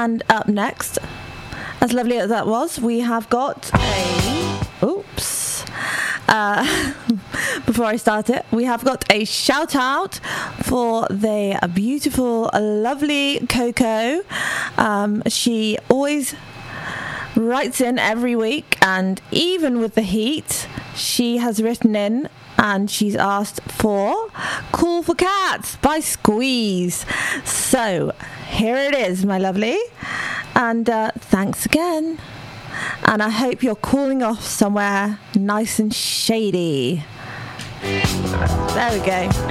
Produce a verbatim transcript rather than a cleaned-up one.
And up next, as lovely as that was, we have got a... Oops. Uh, before I start it, we have got a shout out for the beautiful, lovely Coco. Um, she always writes in every week, and even with the heat, she has written in and she's asked for Cool for Cats by Squeeze. So here it is, my lovely, and uh, thanks again, and I hope you're cooling off somewhere nice and shady. There we go.